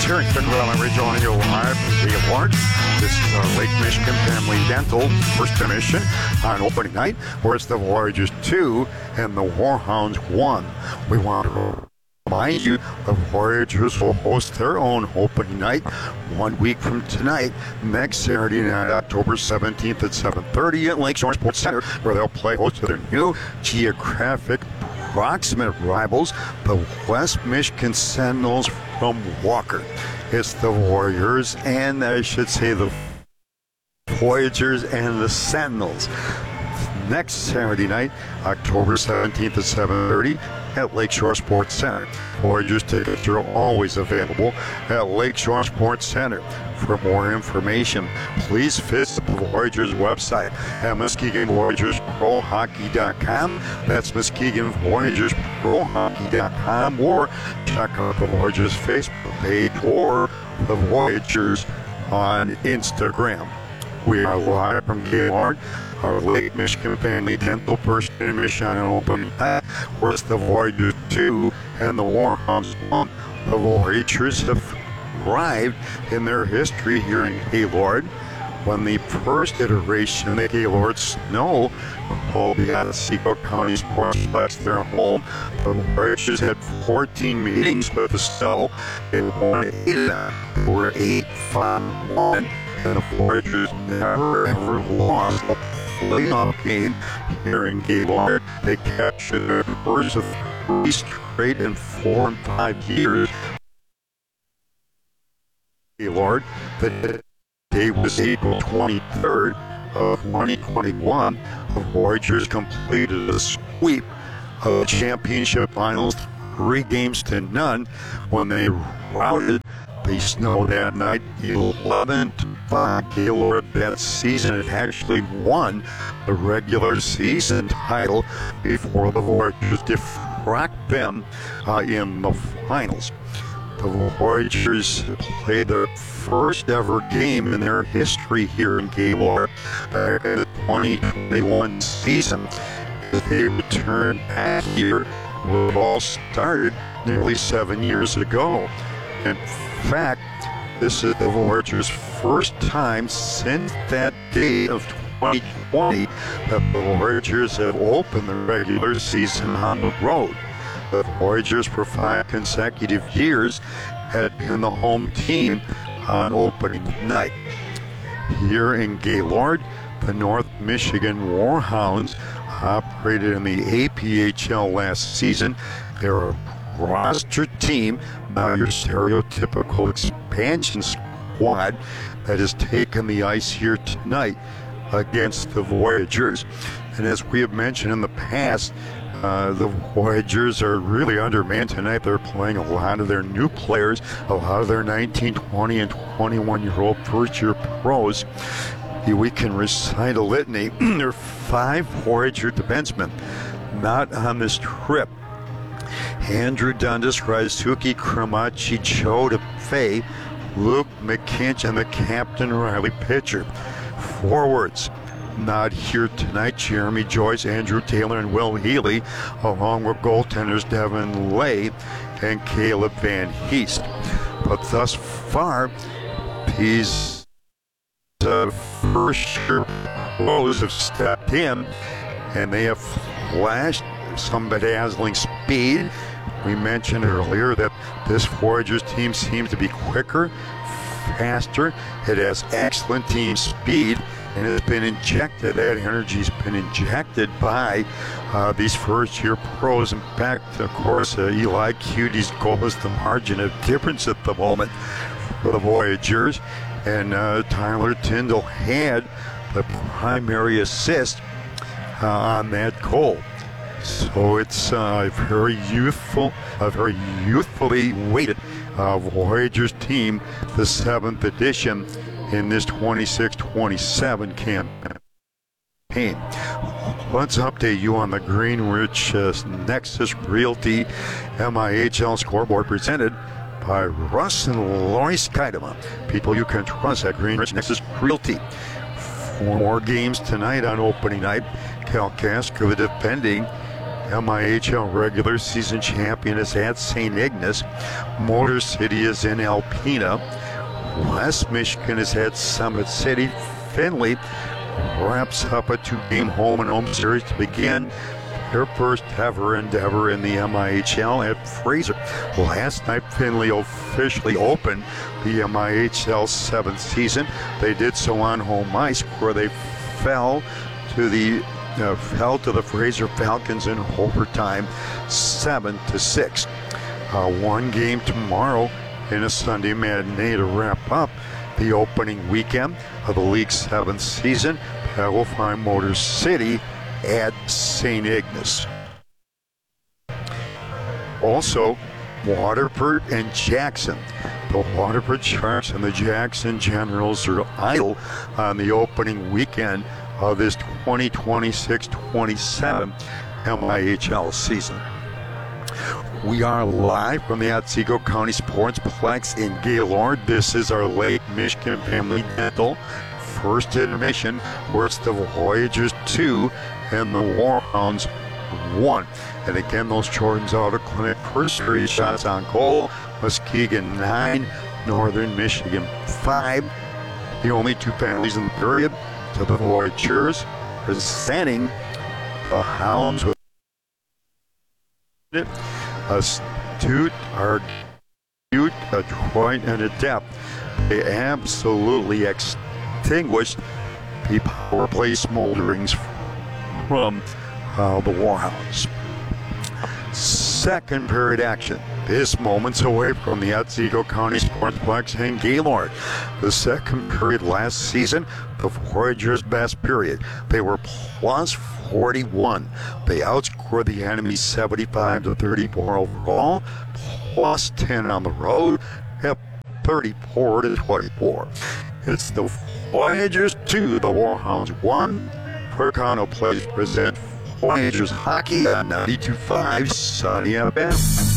here in Kendall Island Ridge on your live from Gaylord. This is Lake Michigan Family Dental first emission on opening night, where it's the Voyagers 2 and the Warhounds 1. We want to remind you the Voyagers will host their own opening night 1 week from tonight, next Saturday night, October 17th at 7:30 at Lakeshore Sports Center, where they'll play host to their new geographic proximate rivals, the West Michigan Sentinels from Walker. It's the Warriors, and I should say the Voyagers and the Sentinels. Next Saturday night, October 17th at 7:30 at Lakeshore Sports Center. Voyagers tickets are always available at Lakeshore Sports Center. For more information, please visit the Voyagers website at MuskegonVoyagersProHockey.com. That's MuskegonVoyagersProHockey.com, or check out the Voyagers Facebook page or the Voyagers on Instagram. We are live from Gaylord, our Lake Michigan Family Dental first emission on opening night, where it's the Voyagers 2 and the Warhounds 1. The Voyagers have thrived in their history here in Gaylord. When the first iteration of the Gaylord Snow will be at the Otsego County Sportsplex, their home, the Voyagers had 14 meetings with the Snow. They won 8 of them. They were 8-5-1. And the Voyagers never ever lost a playoff game here in Gaylord. They captured their first of 3 straight in 4 and 5 years. Gaylord, the day was April 23rd of 2021. The Voyagers completed a sweep of the championship finals 3-0 when they routed the Snow that night 11-5. Gaylord that season had actually won the regular season title before the Voyagers defrocked them in the finals. The Voyagers played their first ever game in their history here in Gaylord back in the 2021 season. They returned back here where it all started nearly 7 years ago. In fact, this is the Voyagers' first time since that day of 2020 that the Voyagers have opened the regular season on the road. The Voyagers for 5 consecutive years had been the home team on opening night. Here in Gaylord, the North Michigan Warhounds operated in the APHL last season. They're a roster team, not your stereotypical expansion squad that has taken the ice here tonight against the Voyagers. And as we have mentioned in the past, the Voyagers are really undermanned tonight. They're playing a lot of their new players, a lot of their 19, 20, and 21-year-old first-year pros. We can recite a litany. There are 5 Voyager defensemen not on this trip. Andrew Dundas, Raizuki, Kramachi, Joe DeFay, Luke McKinch, and the captain, Riley Pitcher. Forwards not here tonight: Jeremy Joyce, Andrew Taylor, and Will Healy, along with goaltenders Devin Lay and Caleb Van Heest. But thus far, these first-year pros have stepped in, and they have flashed some bedazzling speed. We mentioned earlier that this Voyagers team seems to be quicker, faster. It has excellent team speed, and it's been injected. That energy's been injected by these first-year pros. In fact, of course, Eli Cutie's goal is the margin of difference at the moment for the Voyagers, and Tyler Tyndall had the primary assist on that goal. So it's a very youthfully weighted Voyagers team, the 7th edition in this 26-27 campaign. Let's update you on the Greenwich Nexus Realty MIHL scoreboard presented by Russ and Lori Skydema. People you can trust at Greenwich Nexus Realty. 4 more games tonight on opening night. Kalkaska, the defending MIHL regular season champion is at St. Ignace. Motor City is in Alpena. West Michigan is at Summit City. Findlay wraps up a 2-game home-and-home series to begin their first ever endeavor in the MIHL at Fraser. Last night, Findlay officially opened the MIHL 7th season. They did so on home ice, where they fell to the Fraser Falcons in overtime, 7-6. One game tomorrow in a Sunday matinee to wrap up the opening weekend of the League's 7th season. That will find Motor City at St. Ignace. Also, Waterford and Jackson. The Waterford Sharks and the Jackson Generals are idle on the opening weekend of this 2026-27 MIHL season. We are live from the Otsego County Sportsplex in Gaylord. This is our Lake Michigan Family Dental first intermission, where it's the Voyagers 2 and the Warhounds 1. And again, those Jordan's Auto Clinic first 3 shots on goal. Muskegon 9, Northern Michigan 5. The only 2 penalties in the period to the Voyagers, presenting the Hounds with astute, adroit, and adept. They absolutely extinguished the power play smolderings from the Warhounds. Second period action. This moments away from the Otsego County Sportsplex in Gaylord. The second period last season, the Voyagers' best period. They were plus 41. They outscored the enemy 75-34 overall, plus 10 on the road, at 34-24. It's the Voyagers 2, the Warhounds 1. Quircano Plays present Voyagers Hockey on 92.5 Sunny FM.